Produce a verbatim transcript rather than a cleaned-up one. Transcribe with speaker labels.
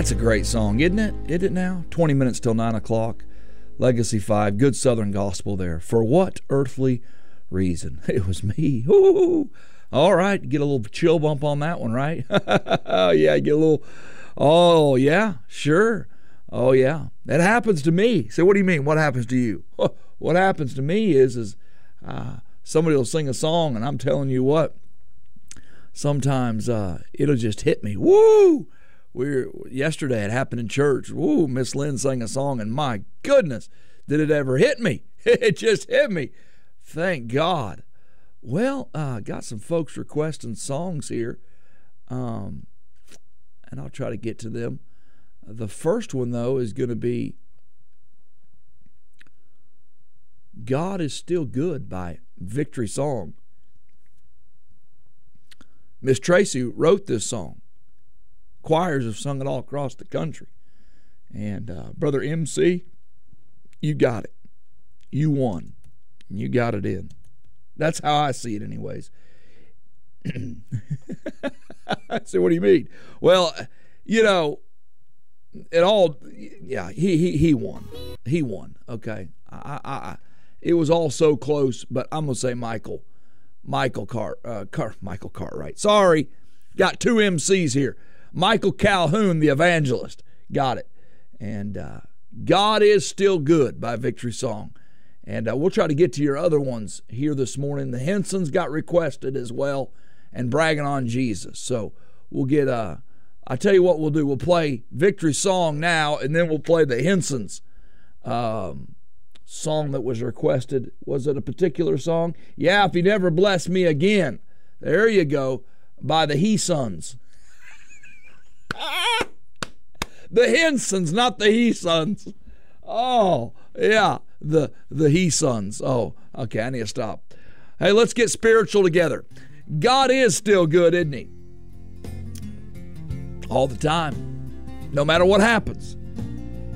Speaker 1: That's a great song, isn't it? Isn't it now? twenty minutes till nine o'clock. Legacy five, good Southern gospel there. For what earthly reason? It was me. Ooh. All right, get a little chill bump on that one, right? Yeah, get a little, oh, yeah, sure. Oh, yeah, that happens to me. So what do you mean, what happens to you? What happens to me is, is uh, somebody will sing a song, and I'm telling you what, sometimes uh, it'll just hit me. Woo! We're, yesterday it happened in church. Woo, Miss Lynn sang a song, and my goodness, did it ever hit me? It just hit me. Thank God. Well, uh, got some folks requesting songs here, um, and I'll try to get to them. The first one, though, is going to be God is Still Good by Victory Song. Miss Tracy wrote this song. Choirs have sung it all across the country. And uh, Brother M C, you got it. You won. You got it in. That's how I see it anyways. So what do you mean? Well, you know, it all, yeah, he he he won. He won, okay? I, I, I It was all so close, but I'm going to say Michael. Michael Cart, uh, Car, Michael Cartwright. Sorry, got two M Cs here. Michael Calhoun, the evangelist. Got it. And uh, God is Still Good by Victory Song. And uh, we'll try to get to your other ones here this morning. The Hensons got requested as well, and Bragging on Jesus. So we'll get, uh, I tell you what we'll do. We'll play Victory Song now, and then we'll play the Hensons um, song that was requested. Was it a particular song? Yeah, If You Never Bless Me Again. There you go, by the He Sons. The Hensons, not the He Sons. Oh, yeah. The the He Sons. Oh, okay, I need to stop. Hey, let's get spiritual together. God is still good, isn't he? All the time. No matter what happens.